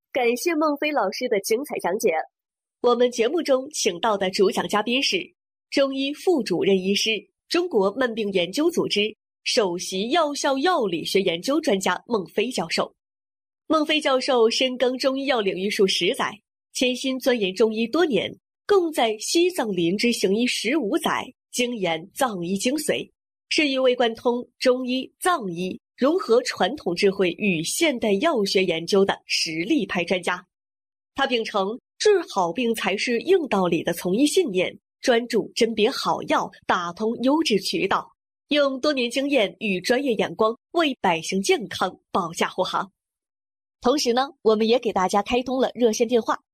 感谢孟非老师的精彩讲解。我们节目中请到的主讲嘉宾是中医副主任医师、中国慢病研究组织首席药效药理学研究专家孟非教授。孟非教授深耕中医药领域数10载，潜心钻研中医多年，共在西藏林芝行医15载，精研藏医精髓，是一位贯通中医、藏医，融合传统智慧与现代药学研究的实力派专家。他秉承治好病才是硬道理的从医信念，专注甄别好药，打通优质渠道，用多年经验与专业眼光为百姓健康保驾护航。同时呢，我们也给大家开通了热线电话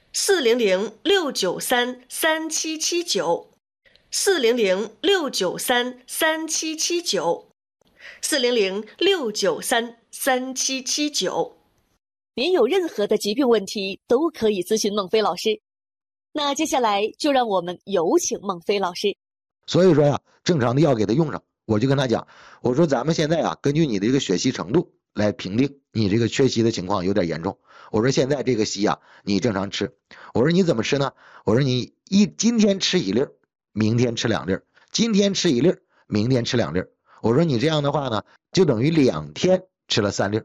，400-693-3779，400-693-3779，400-693-3779。您有任何的疾病问题都可以咨询孟非老师。那接下来就让我们有请孟非老师。 所以说呀，正常的药给他用上，我就跟他讲，我说咱们现在啊，根据你的这个血稀程度来评定你这个缺硒的情况有点严重。我说现在这个硒啊，你正常吃。我说你怎么吃呢？我说你今天吃1粒，明天吃2粒，今天吃1粒，明天吃2粒。我说你这样的话呢，就等于2天吃了3粒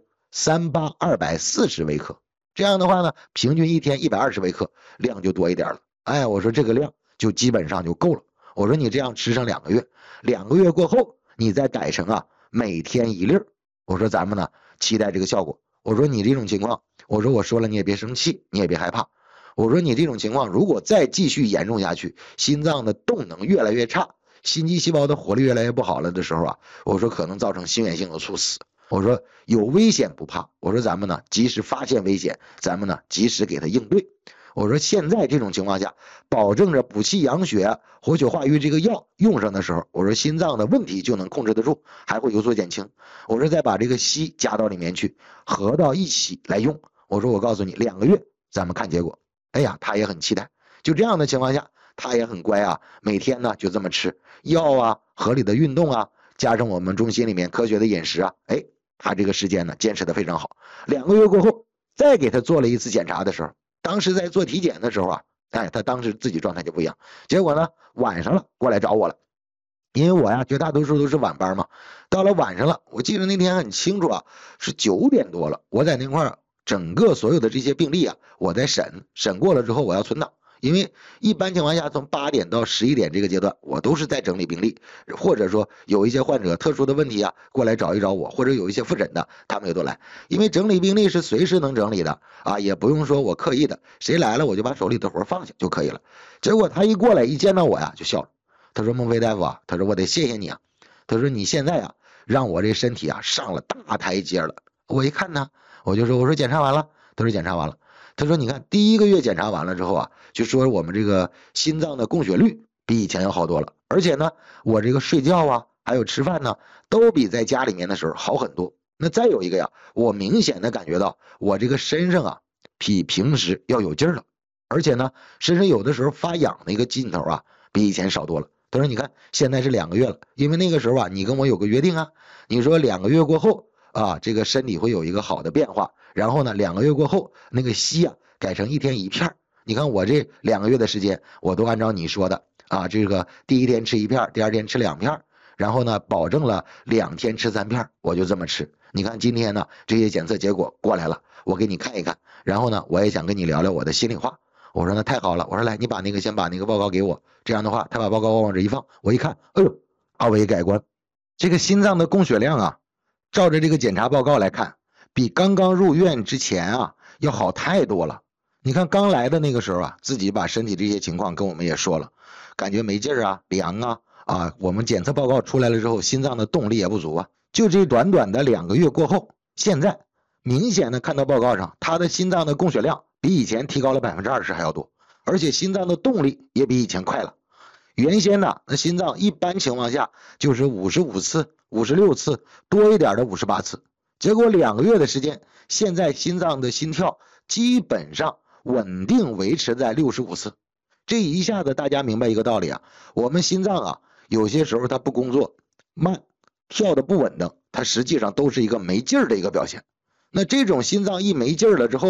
，38240微克。这样的话呢，平均1天120微克，量就多一点了。哎，我说这个量就基本上就够了。我说你这样吃上2个月，2个月过后你再改成啊每天1粒。我说咱们呢期待这个效果。我说你这种情况，我说了你也别生气，你也别害怕。我说你这种情况如果再继续严重下去，心脏的动能越来越差，心肌细胞的活力越来越不好了的时候啊，我说可能造成心源性的猝死。我说有危险不怕，我说咱们呢及时发现危险，咱们呢及时给他应对。我说现在这种情况下，保证着补气养血、活血化瘀这个药用上的时候，我说心脏的问题就能控制得住，还会有所减轻。我说再把这个硒加到里面去，合到一起来用。我说我告诉你，2个月咱们看结果。哎呀，他也很期待。就这样的情况下，他也很乖啊，每天呢就这么吃药啊，合理的运动啊，加上我们中心里面科学的饮食啊，哎，他这个时间呢坚持得非常好。2个月过后，再给他做了一次检查的时候，当时在做体检的时候啊，哎，他当时自己状态就不一样。结果呢，晚上了过来找我了，因为我呀绝大多数都是晚班嘛。到了晚上了，我记得那天很清楚啊，是9点多了，我在那块儿整个所有的这些病例啊，我在审过了之后，我要存档。因为一般情况下从8点到11点这个阶段，我都是在整理病例，或者说有一些患者特殊的问题啊，过来找一找我，或者有一些复诊的，他们也都来。因为整理病例是随时能整理的啊，也不用说我刻意的，谁来了我就把手里的活放下就可以了。结果他一过来一见到我呀就笑了，他说孟非大夫啊，他说我得谢谢你啊，他说你现在啊让我这身体啊上了大台阶了。我一看呢，我说检查完了，他说检查完了。他说你看第1个月检查完了之后啊，就说我们这个心脏的供血率比以前要好多了，而且呢我这个睡觉啊还有吃饭呢都比在家里面的时候好很多。那再有一个呀，我明显的感觉到我这个身上啊比平时要有劲儿了，而且呢身上有的时候发痒的一个劲头啊比以前少多了。他说你看现在是2个月了，因为那个时候啊你跟我有个约定啊，你说2个月过后啊这个身体会有一个好的变化，然后呢2个月过后那个硒啊改成1天1片。你看我这2个月的时间我都按照你说的啊，这个第1天吃1片，第2天吃2片，然后呢保证了2天吃3片，我就这么吃。你看今天呢这些检测结果过来了，我给你看一看，然后呢我也想跟你聊聊我的心里话。我说那太好了，我说来你先把那个报告给我。这样的话他把报告往这一放，我一看，哎呦，二维改观，这个心脏的供血量啊照着这个检查报告来看，比刚刚入院之前啊要好太多了。你看刚来的那个时候啊，自己把身体这些情况跟我们也说了，感觉没劲儿啊，凉啊，我们检测报告出来了之后，心脏的动力也不足啊。就这短短的2个月过后，现在明显的看到报告上，他的心脏的供血量比以前提高了20%还要多，而且心脏的动力也比以前快了。原先呢，那心脏一般情况下就是55次、56次，多一点的58次。结果2个月的时间，现在心脏的心跳基本上稳定维持在65次。这一下子大家明白一个道理啊，我们心脏啊有些时候它不工作慢，跳的不稳当，它实际上都是一个没劲儿的一个表现。那这种心脏一没劲儿了之后